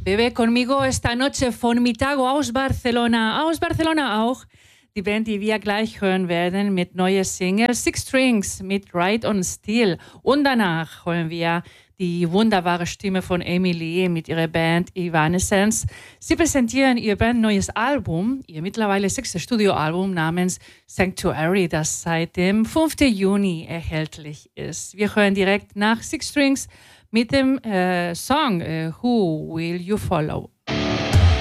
Bebe conmigo esta Noche von Mitago aus Barcelona. Aus Barcelona auch. Die Band, die wir gleich hören werden mit neuer Single Six Strings mit Right on Steel. Und danach hören wir die wunderbare Stimme von Emily mit ihrer Band Evanescence. Sie präsentieren ihr neues Album, ihr mittlerweile 6. Studioalbum namens Sanctuary, das seit dem 5. Juni erhältlich ist. Wir hören direkt nach Six Strings mit dem Song Who Will You Follow?